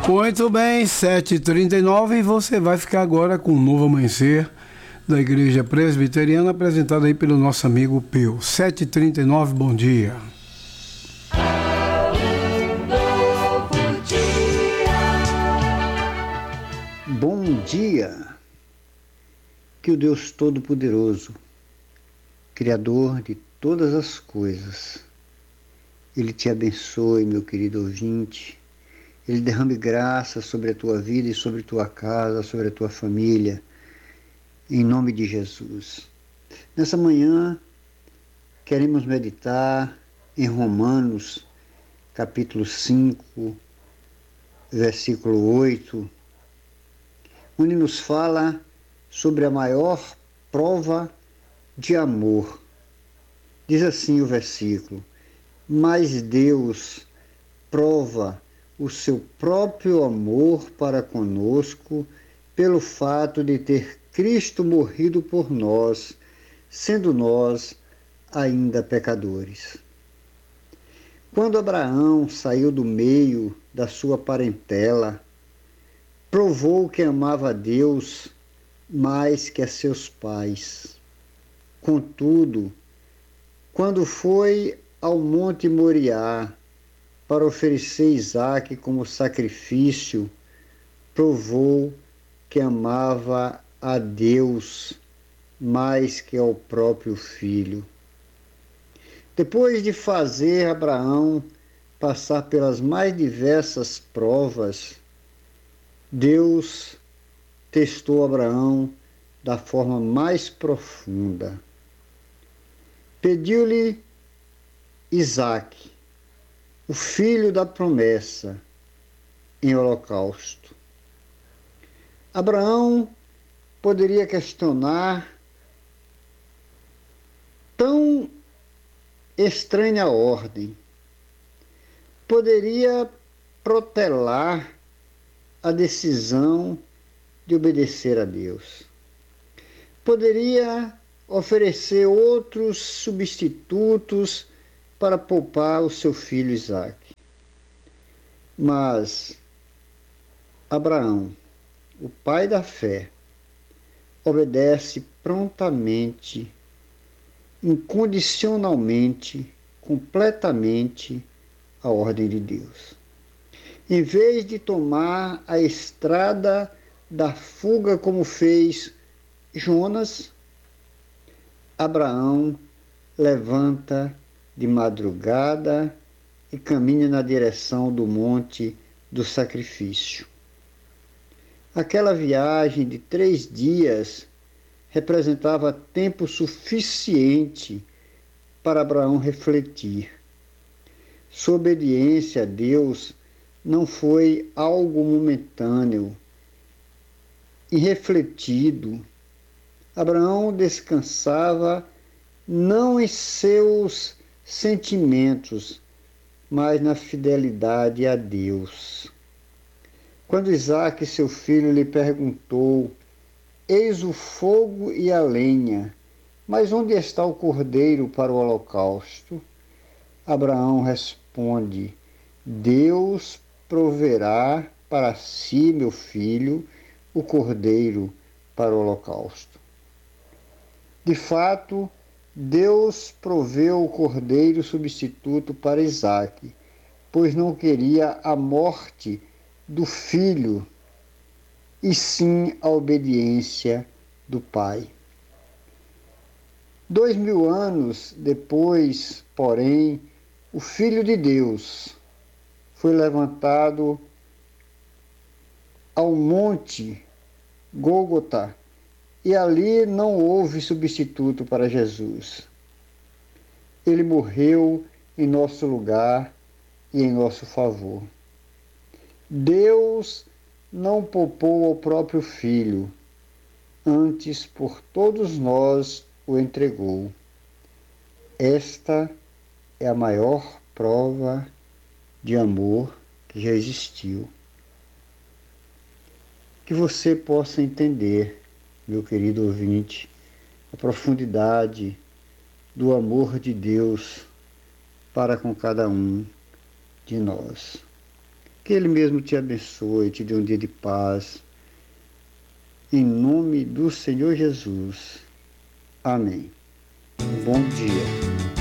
Muito bem, 7h39 e você vai ficar agora com o Novo Amanhecer da Igreja Presbiteriana, apresentado aí pelo nosso amigo Peu. 7h39, bom dia. Bom dia. Que o Deus Todo-Poderoso, Criador de todas as coisas, Ele te abençoe, meu querido ouvinte. Ele derrame graça sobre a tua vida e sobre a tua casa, sobre a tua família, em nome de Jesus. Nessa manhã, queremos meditar em Romanos, capítulo 5, versículo 8, onde nos fala sobre a maior prova de amor. Diz assim o versículo: mas Deus prova o seu próprio amor para conosco pelo fato de ter Cristo morrido por nós, sendo nós ainda pecadores. Quando Abraão saiu do meio da sua parentela, provou que amava a Deus mais que a seus pais. Contudo, quando foi ao Monte Moriá para oferecer Isaque como sacrifício, provou que amava a Deus mais que ao próprio filho. Depois de fazer Abraão passar pelas mais diversas provas, Deus testou Abraão da forma mais profunda. Pediu-lhe Isaque, o filho da promessa, em holocausto. Abraão poderia questionar tão estranha ordem, poderia protelar a decisão de obedecer a Deus, poderia oferecer outros substitutos para poupar o seu filho Isaque. Mas Abraão, o pai da fé, obedece prontamente, incondicionalmente, completamente à ordem de Deus. Em vez de tomar a estrada da fuga como fez Jonas, Abraão levanta de madrugada e caminha na direção do monte do sacrifício. Aquela viagem de 3 dias representava tempo suficiente para Abraão refletir. Sua obediência a Deus não foi algo momentâneo, irrefletido. Abraão descansava não em seus sentimentos, mas na fidelidade a Deus. Quando Isaque, seu filho, lhe perguntou: eis o fogo e a lenha, mas onde está o cordeiro para o holocausto? Abraão responde: Deus proverá para si, meu filho, o cordeiro para o holocausto. De fato, Deus proveu o cordeiro substituto para Isaque, pois não queria a morte do filho, e sim a obediência do pai. 2000 anos depois, porém, o Filho de Deus foi levantado ao monte Gólgota, e ali não houve substituto para Jesus. Ele morreu em nosso lugar e em nosso favor. Deus não poupou ao próprio Filho, antes por todos nós o entregou. Esta é a maior prova de amor que já existiu. Que você possa entender, meu querido ouvinte, a profundidade do amor de Deus para com cada um de nós. Que Ele mesmo te abençoe, te dê um dia de paz. Em nome do Senhor Jesus. Amém. Um bom dia.